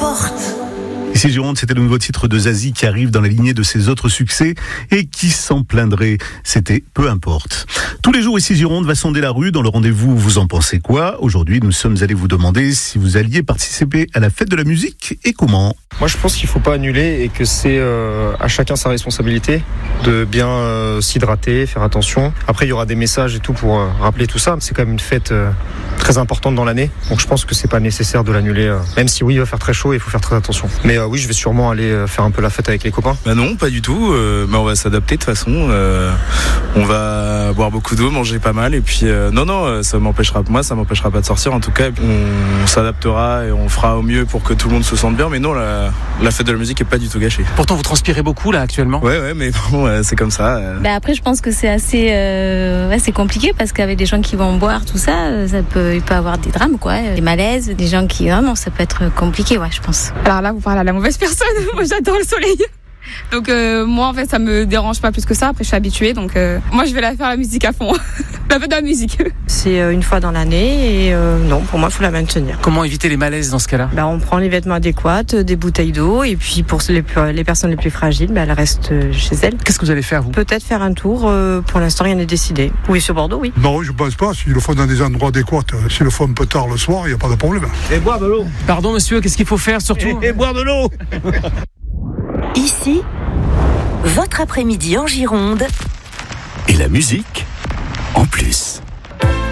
importe. Ici Gironde, c'était le nouveau titre de Zazie qui arrive dans la lignée de ses autres succès et qui s'en plaindrait. C'était Peu importe. Tous les jours, ici Gironde va sonder la rue. Dans le rendez-vous, vous en pensez quoi ? Aujourd'hui, nous sommes allés vous demander si vous alliez participer à la fête de la musique et comment. Moi, je pense qu'il ne faut pas annuler et que c'est à chacun sa responsabilité de bien s'hydrater, faire attention. Après, il y aura des messages et tout pour rappeler tout ça. C'est quand même une fête très importante dans l'année. Donc, je pense que c'est pas nécessaire de l'annuler. Même si oui, il va faire très chaud et il faut faire très attention. Mais oui, je vais sûrement aller faire un peu la fête avec les copains. Bah non, pas du tout. Mais on va s'adapter de toute façon. On va boire beaucoup d'eau, manger pas mal. Et puis, ça m'empêchera pas de sortir. En tout cas, on s'adaptera et on fera au mieux pour que tout le monde se sente bien. Mais non, la fête de la musique est pas du tout gâchée. Pourtant, vous transpirez beaucoup là actuellement. Ouais, mais bon, c'est comme ça. Après, je pense que c'est assez compliqué parce qu'avec des gens qui vont boire, tout ça, il peut avoir des drames, quoi. Des malaises, des gens qui, non, ça peut être compliqué, ouais, je pense. Alors là, vous parlez à la mauvaise personne. Moi, j'adore le soleil. Donc moi en fait ça me dérange pas plus que ça. Après je suis habituée donc moi je vais la faire la musique à fond. La fête de la musique. C'est une fois dans l'année et non, pour moi il faut la maintenir. Comment éviter les malaises dans ce cas-là ? On prend les vêtements adéquats, des bouteilles d'eau et puis pour les personnes les plus fragiles, elles restent chez elles. Qu'est-ce que vous allez faire vous ? Peut-être faire un tour, pour l'instant rien n'est décidé. Oui, sur Bordeaux, oui. Non, je pense pas, s'ils le font dans des endroits adéquats, s'ils le font un peu tard le soir, il n'y a pas de problème. Et boire de l'eau. Pardon monsieur, qu'est-ce qu'il faut faire surtout ? Et boire de l'eau. Ici, votre après-midi en Gironde. Et la musique en plus.